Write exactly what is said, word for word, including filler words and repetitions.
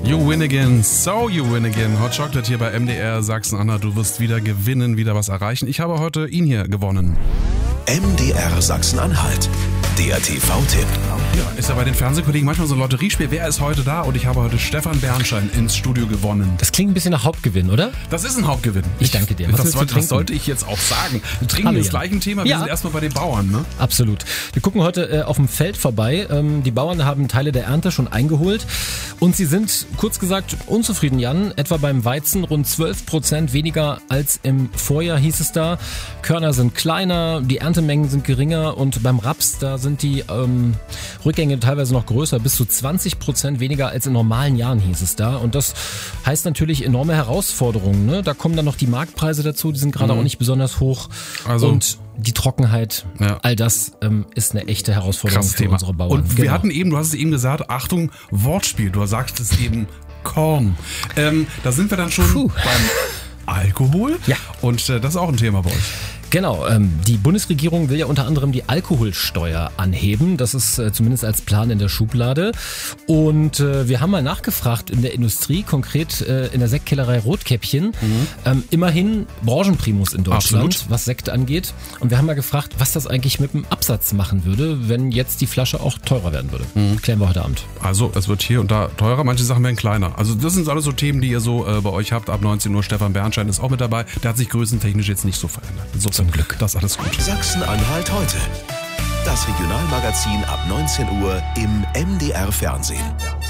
You win again, so you win again. Hot Chocolate hier bei M D R Sachsen-Anhalt. Du wirst wieder gewinnen, wieder was erreichen. Ich habe heute ihn hier gewonnen. M D R Sachsen-Anhalt, der T V-Tipp. Ja, ist ja bei den Fernsehkollegen manchmal so ein Lotteriespiel. Wer ist heute da? Und ich habe heute Stefan Bernstein ins Studio gewonnen. Das klingt ein bisschen nach Hauptgewinn, oder? Das ist ein Hauptgewinn. Ich danke dir. Was, Was das, willst du sollte, das trinken? sollte ich jetzt auch sagen. Wir trinken Hallo, das Jan. gleiche Thema. Wir Ja. sind erstmal bei den Bauern, ne? Absolut. Wir gucken heute äh, auf dem Feld vorbei. Ähm, die Bauern haben Teile der Ernte schon eingeholt und sie sind, kurz gesagt, unzufrieden, Jan. Etwa beim Weizen rund zwölf Prozent weniger als im Vorjahr, hieß es da. Körner sind kleiner, die Erntemengen sind geringer und beim Raps, da sind die ähm, Rückgänge teilweise noch größer, bis zu zwanzig Prozent weniger als in normalen Jahren, hieß es da. Und das heißt natürlich enorme Herausforderungen, ne? Da kommen dann noch die Marktpreise dazu, die sind gerade Mhm. auch nicht besonders hoch. Also- und die Trockenheit, Ja. all das ähm, ist eine echte Herausforderung Krasses für Thema. unsere Bauern. Und wir Genau. hatten eben, du hast es eben gesagt, Achtung, Wortspiel. Du sagst es eben Korn. Ähm, da sind wir dann schon Puh. beim Alkohol. Ja. Und äh, das ist auch ein Thema bei euch. Genau, ähm, die Bundesregierung will ja unter anderem die Alkoholsteuer anheben. Das ist äh, zumindest als Plan in der Schublade. Und äh, wir haben mal nachgefragt in der Industrie, konkret äh, in der Sektkellerei Rotkäppchen. Mhm. Ähm, immerhin Branchenprimus in Deutschland, Absolut. was Sekt angeht. Und wir haben mal gefragt, was das eigentlich mit dem Absatz machen würde, wenn jetzt die Flasche auch teurer werden würde. Mhm. Klären wir heute Abend. Also es wird hier und da teurer, manche Sachen werden kleiner. Also das sind alles so Themen, die ihr so äh, bei euch habt. Ab neunzehn Uhr, Stefan Bernstein ist auch mit dabei. Der hat sich größentechnisch jetzt nicht so verändert. Insofern Glück. Das ist alles gut. Sachsen-Anhalt heute. Das Regionalmagazin ab neunzehn Uhr im M D R Fernsehen.